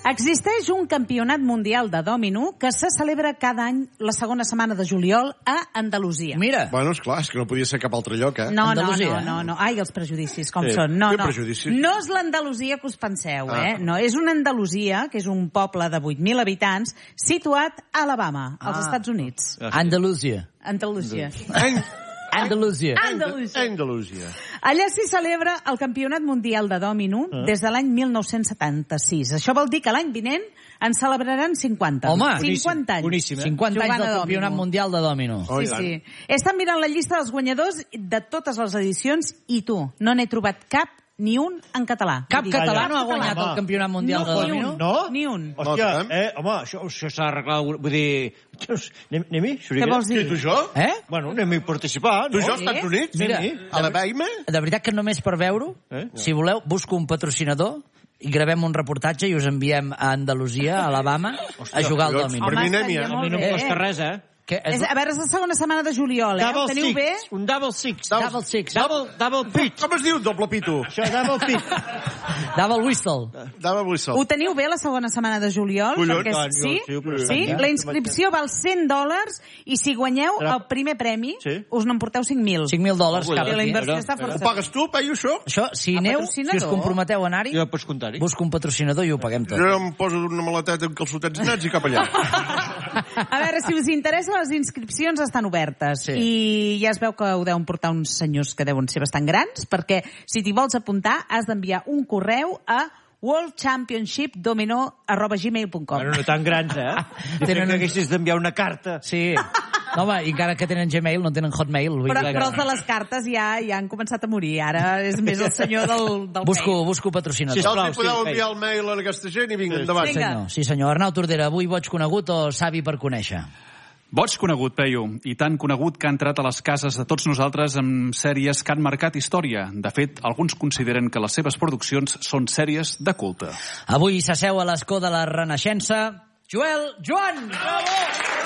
Existeix un campionat mundial de dòmino que se celebra cada any la segona setmana de juliol a Andalusia. Mira. Bueno, esclar, és que no podia ser cap altre lloc, No. Ai, els prejudicis, com són. No és l'Andalusia que us penseu, No, és una Andalusia, que és un poble de 8.000 habitants, situat a Alabama, als Estats Units. Andalusia. Allà s'hi celebra el Campionat Mundial de Dòmino des de l'any 1976. Això vol dir que l'any vinent en celebraran 50. Home, 50 anys. Boníssim, 50 anys del Campionat Mundial de Dòmino. Sí. He estat mirant la llista dels guanyadors de totes les edicions i tu, no n'he trobat cap ni un en català. Cap català no ha guanyat el Campionat Mundial de Dòmino? No? Ni un. Hòstia, home, això s'ha d'arreglar. Vull dir, anem-hi? Què vols dir? Tu, jo? Bueno, anem-hi a participar, no? Tu, jo, als Estats Units? Mira, a la Baima? De veritat que només per veure-ho, si voleu, busco un patrocinador i gravem un reportatge i us enviem a Andalusia, a Alabama, a jugar al dòmino. Per mi anem-hi, A mi no em costa res, A veure, és la segona setmana de juliol, Double Teniu six. bé? Un double six. Double pitch. Com es diu, doble pito? Això, double pitch. Double whistle. Double whistle. Ho teniu bé la segona setmana de juliol? Collons, Sí? La inscripció val $100 i si guanyeu el primer premi us n'emporteu $5.000. $5.000 cap. La inversió està força. Ho pagues tu, paio, això? Això, si aneu, si us comprometeu a anar-hi, Jo pots comptar-hi. busco un patrocinador i ho paguem tot. Jo em poso una maleteta amb calçotets nets i cap allà. A veure, si us interessa, les inscripcions estan obertes. Sí. I ja es veu que ho deuen portar uns senyors que deuen ser bastant grans, perquè si t'hi vols apuntar has d'enviar un correu a worldchampionshipdomino@gmail.com. Bueno, no tan grans, Tenen que haguessis d'enviar una carta. Sí. No, home, i encara que tenen Gmail, no tenen Hotmail. Però els de les cartes ja han començat a morir. Ara és més el senyor del Busco patrocinador. Si podeu enviar el mail a aquesta gent i vinga, endavant. Sí, senyor. Arnau Tordera, avui boig conegut o savi per conèixer? Boig conegut, Peyu, i tan conegut que ha entrat a les cases de tots nosaltres amb sèries que han marcat història. De fet, alguns consideren que les seves produccions són sèries de culte. Avui s'asseu a l'escó de la Renaixença Joel Joan! Bravo!